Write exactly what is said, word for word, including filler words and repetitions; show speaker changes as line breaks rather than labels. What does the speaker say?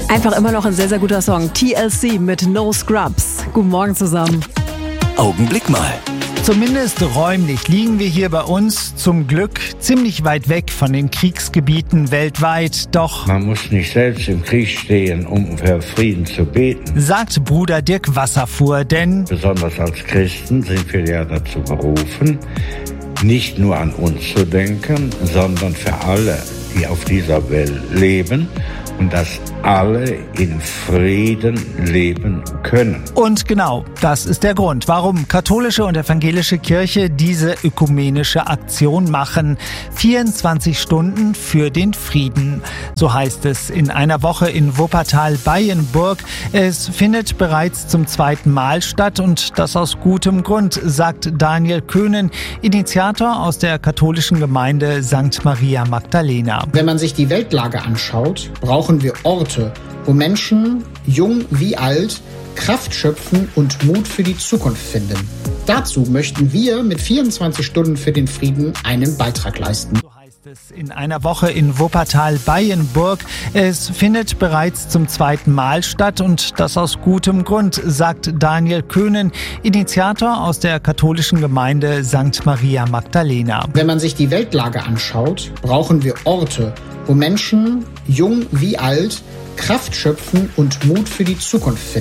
Einfach immer noch ein sehr, sehr guter Song. T L C mit No Scrubs. Guten Morgen zusammen.
Augenblick mal.
Zumindest räumlich liegen wir hier bei uns zum Glück ziemlich weit weg von den Kriegsgebieten weltweit. Doch
man muss nicht selbst im Krieg stehen, um für Frieden zu beten,
sagt Bruder Dirk Wasserfuhr, denn
besonders als Christen sind wir ja dazu berufen, nicht nur an uns zu denken, sondern für alle, die auf dieser Welt leben, und dass alle in Frieden leben können.
Und genau, das ist der Grund, warum katholische und evangelische Kirche diese ökumenische Aktion machen. vierundzwanzig Stunden für den Frieden. So heißt es in einer Woche in Wuppertal-Beyenburg. Es findet bereits zum zweiten Mal statt und das aus gutem Grund, sagt Daniel Köhnen, Initiator aus der katholischen Gemeinde Sankt Maria Magdalena.
Wenn man sich die Weltlage anschaut, brauchen wir Orte, wo Menschen, jung wie alt, Kraft schöpfen und Mut für die Zukunft finden. Dazu möchten wir mit vierundzwanzig Stunden für den Frieden einen Beitrag leisten.
So heißt es in einer Woche in Wuppertal-Beyenburg. Es findet bereits zum zweiten Mal statt und das aus gutem Grund, sagt Daniel Köhnen, Initiator aus der katholischen Gemeinde Sankt Maria Magdalena.
Wenn man sich die Weltlage anschaut, brauchen wir Orte, wo Menschen, jung wie alt, Kraft schöpfen und Mut für die Zukunft finden.